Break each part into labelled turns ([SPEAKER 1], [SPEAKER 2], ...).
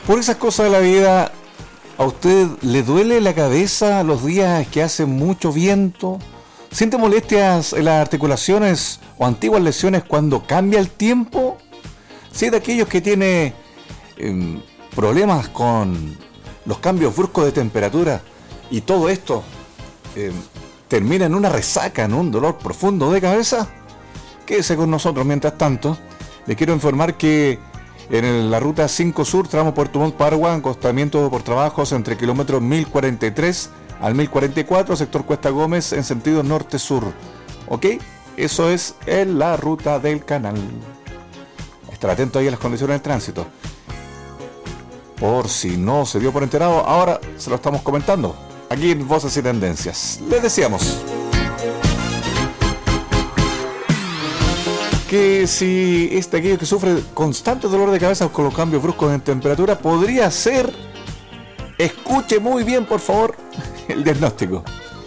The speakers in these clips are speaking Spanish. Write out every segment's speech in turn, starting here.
[SPEAKER 1] Por esas cosas de la vida, ¿a usted le duele la cabeza los días que hace mucho viento? ¿Siente molestias en las articulaciones o antiguas lesiones cuando cambia el tiempo? Si es de aquellos que tiene problemas con los cambios bruscos de temperatura y todo esto termina en una resaca, en un dolor profundo de cabeza, quédese con nosotros. Mientras tanto, le quiero informar que en la ruta 5 Sur, tramo Puerto Montt Parua, acostamiento por trabajos entre kilómetros 1043 al 1044, sector Cuesta Gómez, en sentido norte-sur. ¿Ok? Eso es en la ruta del canal. Estar atento ahí a las condiciones del tránsito. Por si no se dio por enterado, ahora se lo estamos comentando aquí en Voces y Tendencias. Les decíamos que si es de aquello que sufre constante dolor de cabeza con los cambios bruscos en temperatura, podría ser, escuche muy bien por favor el diagnóstico: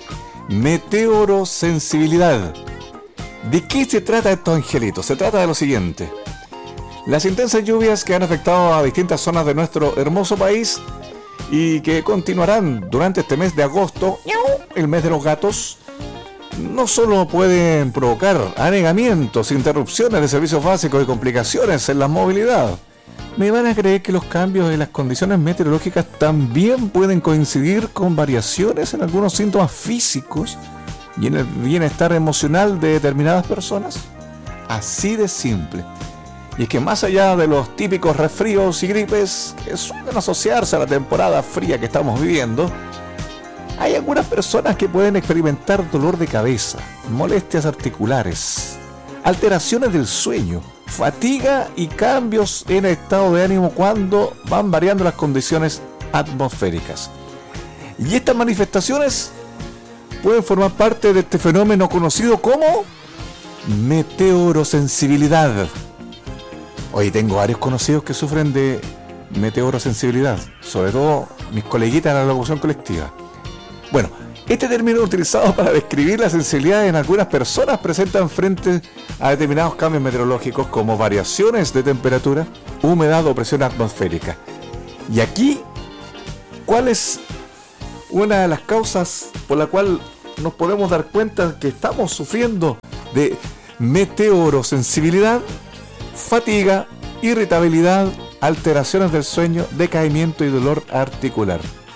[SPEAKER 1] meteorosensibilidad. ¿De qué se trata esto, Angelito? Se trata de lo siguiente: las intensas lluvias que han afectado a distintas zonas de nuestro hermoso país y que continuarán durante este mes de agosto, el mes de los gatos, no solo pueden provocar anegamientos, interrupciones de servicios básicos y complicaciones en la movilidad. Me van a creer que los cambios en las condiciones meteorológicas también pueden coincidir con variaciones en algunos síntomas físicos y en el bienestar emocional de determinadas personas. Así de simple. Y es que más allá de los típicos resfríos y gripes que suelen asociarse a la temporada fría que estamos viviendo, hay algunas personas que pueden experimentar dolor de cabeza, molestias articulares, alteraciones del sueño, fatiga y cambios en el estado de ánimo cuando van variando las condiciones atmosféricas. Y estas manifestaciones pueden formar parte de este fenómeno conocido como meteorosensibilidad. Hoy tengo varios conocidos que sufren de meteorosensibilidad, sobre todo mis coleguitas de la locución colectiva. Bueno, este término utilizado para describir la sensibilidad en algunas personas presentan frente a determinados cambios meteorológicos como variaciones de temperatura, humedad o presión atmosférica. Y aquí, ¿cuál es una de las causas por la cual nos podemos dar cuenta que estamos sufriendo de meteorosensibilidad? Fatiga, irritabilidad, alteraciones del sueño, decaimiento y dolor articular.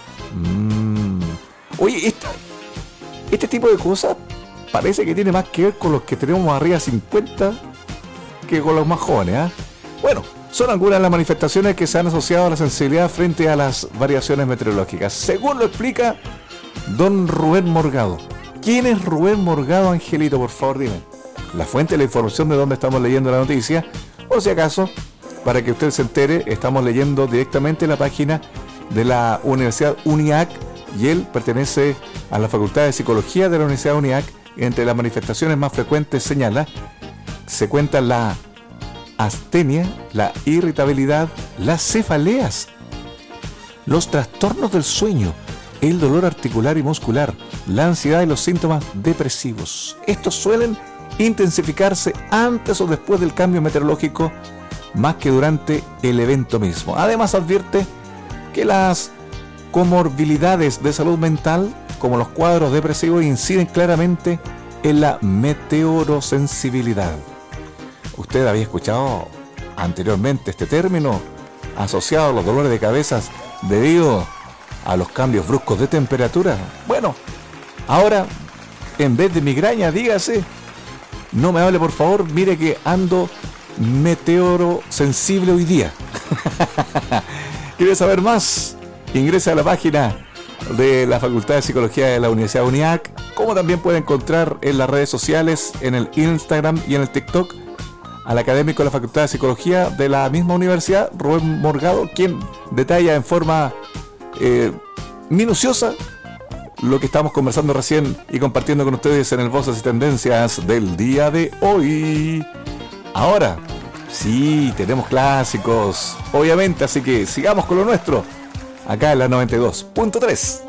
[SPEAKER 1] Oye, este tipo de cosas parece que tiene más que ver con los que tenemos arriba de 50 que con los más jóvenes, ¿eh? Bueno, son algunas de las manifestaciones que se han asociado a la sensibilidad frente a las variaciones meteorológicas, según lo explica don Rubén Morgado. ¿Quién es Rubén Morgado, Angelito? Por favor, dime la fuente de la información de donde estamos leyendo la noticia, o si acaso, para que usted se entere, estamos leyendo directamente la página de la Universidad UNIAC, y él pertenece a la Facultad de Psicología de la Universidad UNIAC. Entre las manifestaciones más frecuentes señala, se cuentan la astenia, la irritabilidad, las cefaleas, los trastornos del sueño, el dolor articular y muscular, la ansiedad y los síntomas depresivos. Estos suelen intensificarse antes o después del cambio meteorológico, más que durante el evento mismo. Además, advierte que las comorbilidades de salud mental, como los cuadros depresivos, inciden claramente en la meteorosensibilidad. ¿Usted había escuchado anteriormente este término asociado a los dolores de cabeza debido a los cambios bruscos de temperatura? Bueno, ahora, en vez de migraña, dígase: no me hable por favor, mire que ando meteorosensible hoy día. ¿Quiere saber más? Ingrese a la página de la Facultad de Psicología de la Universidad UNIAC, como también puede encontrar en las redes sociales, en el Instagram y en el TikTok, al académico de la Facultad de Psicología de la misma universidad, Rubén Morgado, quien detalla en forma minuciosa lo que estamos conversando recién y compartiendo con ustedes en el Voces y Tendencias del día de hoy. Ahora, sí, tenemos clásicos, obviamente, así que sigamos con lo nuestro, acá en la 92.3.